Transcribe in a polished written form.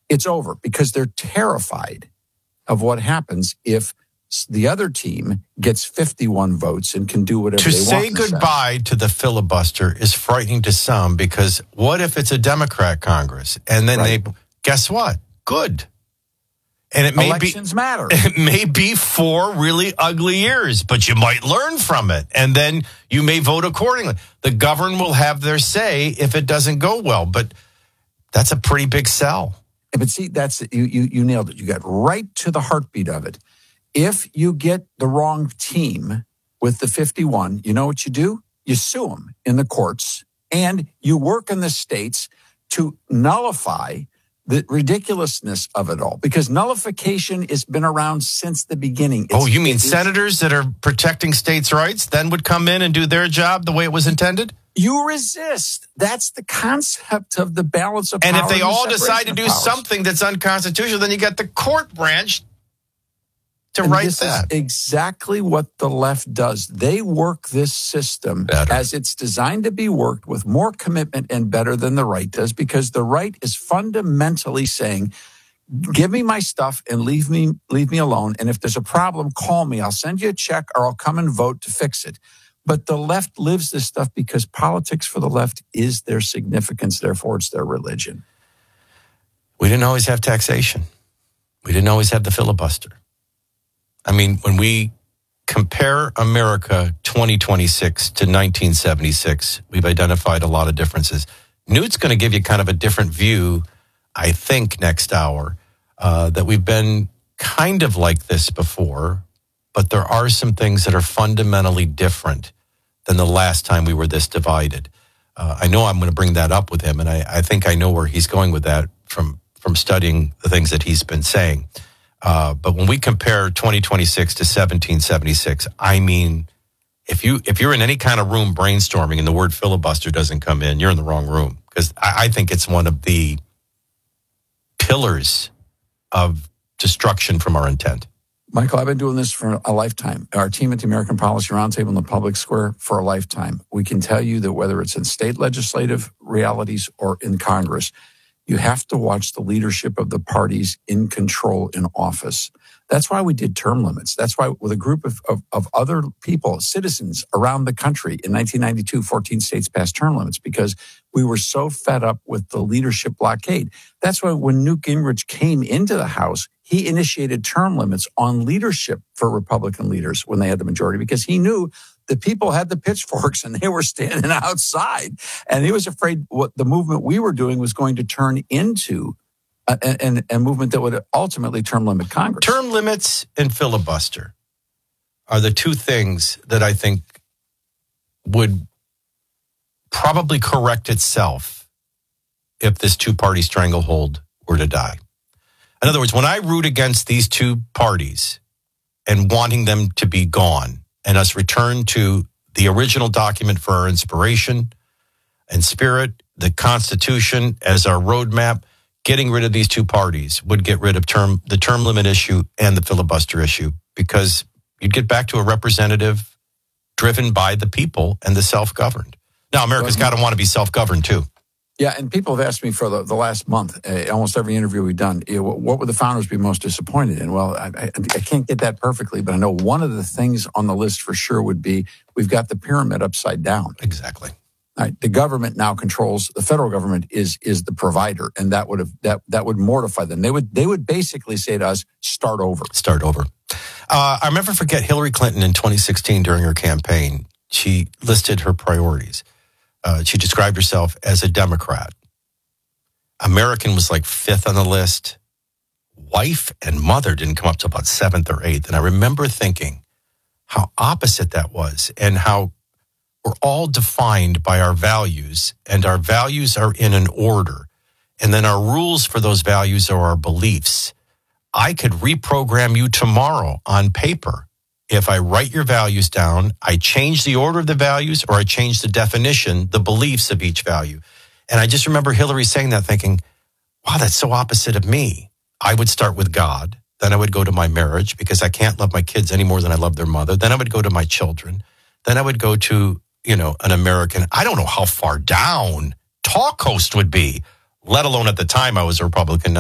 it's over because they're terrified of what happens if the other team gets 51 votes and can do whatever to they want. To say goodbye to the filibuster is frightening to some because what if it's a Democrat Congress? And then guess what? Good. And it may Elections matter. It may be 4 really ugly years, but you might learn from it. And then you may vote accordingly. The government will have their say if it doesn't go well. But that's a pretty big sell. But see, that's you nailed it. You got right to the heartbeat of it. If you get the wrong team with the 51, you know what you do? You sue them in the courts, and you work in the states to nullify the ridiculousness of it all. Because nullification has been around since the beginning. You mean senators that are protecting states' rights then would come in and do their job the way it was intended? You resist. That's the concept of the balance of power. And if they all decide to do something that's unconstitutional, then you got the court branch to write this that. Is exactly what the left does. They work this system as it's designed to be worked with more commitment and better than the right does, because the right is fundamentally saying, give me my stuff and leave me alone. And if there's a problem, call me. I'll send you a check or I'll come and vote to fix it. But the left lives this stuff because politics for the left is their significance. Therefore, it's their religion. We didn't always have taxation. We didn't always have the filibuster. I mean, when we compare America 2026 to 1976, we've identified a lot of differences. Newt's going to give you kind of a different view, I think, next hour, that we've been kind of like this before, but there are some things that are fundamentally different than the last time we were this divided. I know I'm going to bring that up with him, and I think I know where he's going with that from studying the things that he's been saying. But when we compare 2026 to 1776, I mean, if you're in any kind of room brainstorming and the word filibuster doesn't come in, you're in the wrong room, because I think it's one of the pillars of destruction from our intent. Michael, I've been doing this for a lifetime. Our team at the American Policy Roundtable in the Public Square for a lifetime. We can tell you that whether it's in state legislative realities or in Congress, you have to watch the leadership of the parties in control in office. That's why we did term limits. That's why with a group of other people, citizens around the country in 1992, 14 states passed term limits because we were so fed up with the leadership blockade. That's why when Newt Gingrich came into the House, he initiated term limits on leadership for Republican leaders when they had the majority, because he knew the people had the pitchforks and they were standing outside. And he was afraid what the movement we were doing was going to turn into a movement that would ultimately term limit Congress. Term limits and filibuster are the two things that I think would probably correct itself if this two-party stranglehold were to die. In other words, when I root against these two parties and wanting them to be gone and us return to the original document for our inspiration and spirit, the Constitution as our roadmap, getting rid of these two parties would get rid of the term limit issue and the filibuster issue, because you'd get back to a representative driven by the people and the self-governed. Now, America's got to want to be self-governed too. Yeah, and people have asked me for the last month, almost every interview we've done, what would the founders be most disappointed in? Well, I can't get that perfectly, but I know one of the things on the list for sure would be we've got the pyramid upside down. Exactly. Right. The government now controls, the federal government is the provider, and that would mortify them. They would basically say to us, start over. Start over. I'll never forget Hillary Clinton in 2016 during her campaign. She listed her priorities. She described herself as a Democrat. American was like 5th on the list. Wife and mother didn't come up to about 7th or 8th. And I remember thinking how opposite that was, and how we're all defined by our values, and our values are in an order. And then our rules for those values are our beliefs. I could reprogram you tomorrow on paper. If I write your values down, I change the order of the values, or I change the definition, the beliefs of each value. And I just remember Hillary saying that, thinking, wow, that's so opposite of me. I would start with God. Then I would go to my marriage, because I can't love my kids any more than I love their mother. Then I would go to my children. Then I would go to, an American. I don't know how far down talk host would be, let alone at the time I was a Republican.